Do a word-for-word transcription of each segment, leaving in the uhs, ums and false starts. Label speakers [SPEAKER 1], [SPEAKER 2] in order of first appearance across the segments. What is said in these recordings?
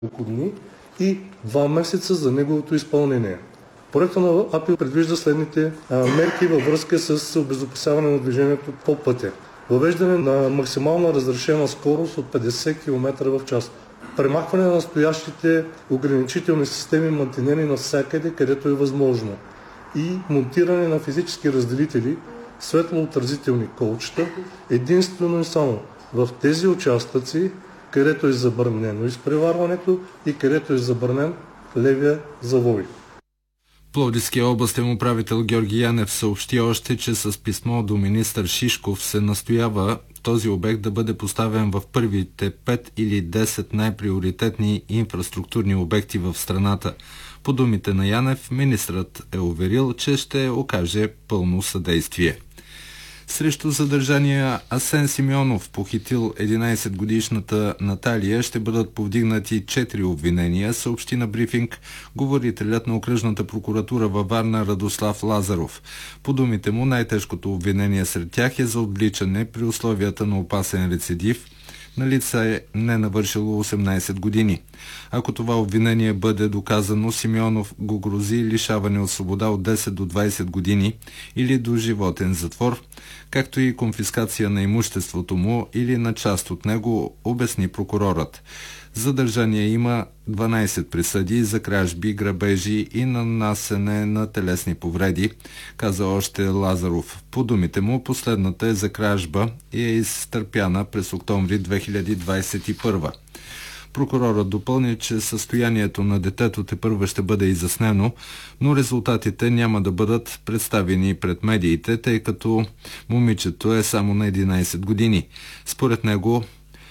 [SPEAKER 1] години и два месеца за неговото изпълнение. Проектът на АПИ предвижда следните а, мерки във връзка с обезопасяване на движението по пътя. Въвеждане на максимална разрешена скорост от петдесет километра в час. Премахване на настоящите ограничителни системи, мантинени навсякъде, където е възможно. И монтиране на физически разделители, светлоотразителни колчета, единствено и само в тези участъци, където е забранено изпреварването и където е забранен левия завой.
[SPEAKER 2] Пловдивския областен управител Георги Янев съобщи още, че с писмо до министър Шишков се настоява този обект да бъде поставен в първите пет или десет най-приоритетни инфраструктурни обекти в страната. По думите на Янев, министърът е уверил, че ще окаже пълно съдействие. Срещу задържания Асен Симеонов, похитил единайсетгодишната Наталия, ще бъдат повдигнати четири обвинения, съобщи на брифинг говорителят на окръжната прокуратура във Варна Радослав Лазаров. По думите му, най-тежкото обвинение сред тях е за отвличане при условията на опасен рецидив на лице не навършило осемнайсет години. Ако това обвинение бъде доказано, Симеонов го грози лишаване от свобода от десет до двайсет години или до животен затвор, както и конфискация на имуществото му или на част от него, обясни прокурорът. Задържание има дванайсет присъди за кражби, грабежи и нанасене на телесни повреди, каза още Лазаров. По думите му, последната е за кражба и е изтърпяна през октомври две хиляди двайсет и първа. Прокурорът допълни, че състоянието на детето тепърва ще бъде изяснено, но резултатите няма да бъдат представени пред медиите, тъй като момичето е само на единайсет години. Според него,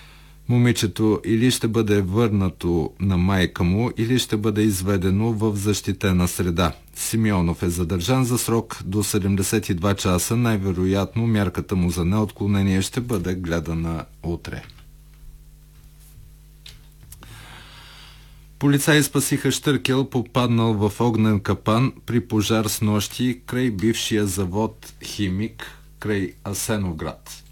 [SPEAKER 2] момичето или ще бъде върнато на майка му, или ще бъде изведено в защитена среда. Симеонов е задържан за срок до седемдесет и два часа. Най-вероятно мярката му за неотклонение ще бъде гледана утре. Полицаи спасиха щъркел, попаднал в огнен капан при пожар с нощи край бившия завод Химик, край Асеновград.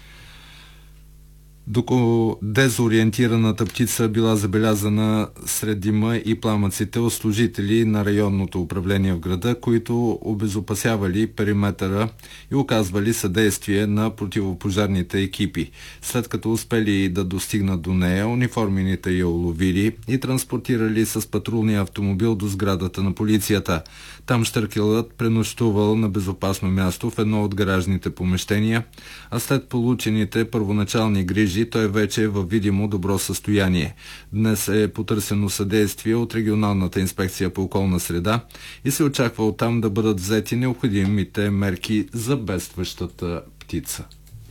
[SPEAKER 2] Докато дезориентираната птица била забелязана сред дима и пламъците от служители на районното управление в града, които обезопасявали периметъра и оказвали съдействие на противопожарните екипи. След като успели да достигнат до нея, униформените я уловили и транспортирали с патрулния автомобил до сградата на полицията. Там щъркелът пренощувал на безопасно място в едно от гаражните помещения, а след получените първоначални грижи той вече е във видимо добро състояние. Днес е потърсено съдействие от регионалната инспекция по околна среда и се очаква оттам да бъдат взети необходимите мерки за бедстващата птица.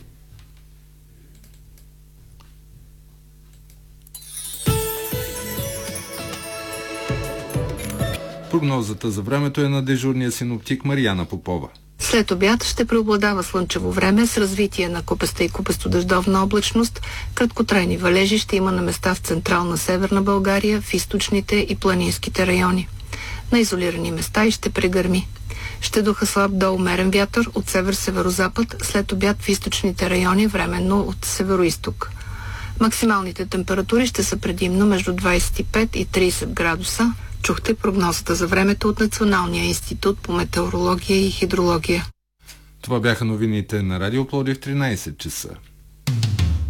[SPEAKER 2] Прогнозата за времето е на дежурния синоптик Марияна Попова.
[SPEAKER 3] След обяд ще преобладава слънчево време с развитие на купеста и купесто-дъждовна облачност. Краткотрайни валежи ще има на места в централна северна България, в източните и планинските райони. На изолирани места и ще прегърми. Ще духа слаб до умерен вятър от север-северозапад, след обяд в източните райони, временно от североизток. Максималните температури ще са предимно между двайсет и пет и трийсет градуса. Чухте прогнозата за времето от Националния институт по метеорология и хидрология.
[SPEAKER 2] Това бяха новините на Радио Пловдив, тринайсет часа.